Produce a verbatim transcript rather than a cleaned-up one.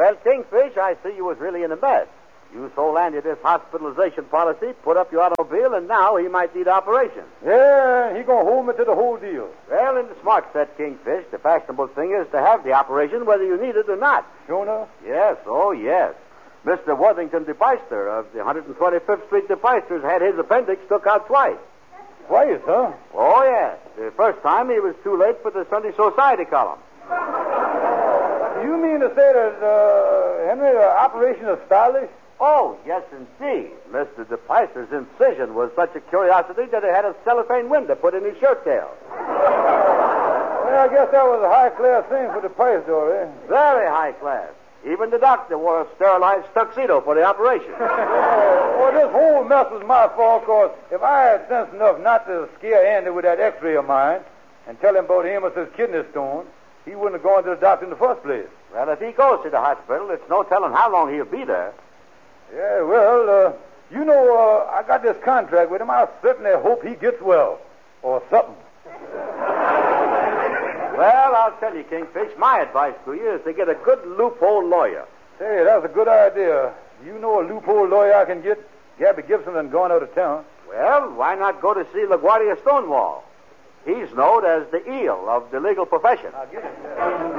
Well, Kingfish, I see you was really in a mess. You sold Andy this hospitalization policy, put up your automobile, and now he might need operation. Yeah, he gonna hold me to the whole deal. Well, in the smart set, Kingfish, the fashionable thing is to have the operation whether you need it or not. Sure enough? Yes, oh, yes. Mister Worthington DePeister of the one twenty-fifth Street DePeisters had his appendix took out twice. Twice, huh? Oh, yes. The first time he was too late for the Sunday Society column. You mean to say that, uh, Henry, the operation is stylish? Oh, yes, indeed. Mister DePeister's incision was such a curiosity that he had a cellophane window put in his shirt tail. Well, I guess that was a high-class thing for DePeister, eh? Very high class. Even the doctor wore a sterilized tuxedo for the operation. Well, this whole mess was my fault, because if I had sense enough not to scare Andy with that x-ray of mine and tell him about Amos's kidney stone, he wouldn't have gone to the doctor in the first place. Well, if he goes to the hospital, it's no telling how long he'll be there. Yeah, well, uh, you know, uh, I got this contract with him. I certainly hope he gets well. Or something. Well, I'll tell you, Kingfish, my advice to you is to get a good loophole lawyer. Say, that's a good idea. You know a loophole lawyer I can get? Gabby Gibson done gone out of town. Well, why not go to see LaGuardia Stonewall? He's known as the eel of the legal profession. I'll get him.